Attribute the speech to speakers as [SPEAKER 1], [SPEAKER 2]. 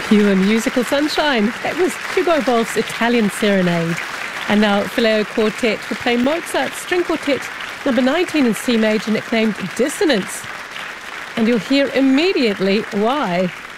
[SPEAKER 1] You were Musical Sunshine. That was Hugo Wolf's Italian Serenade. And now Phileo Quartet will play Mozart's String Quartet number 19 in C major, nicknamed Dissonance. And you'll hear immediately why.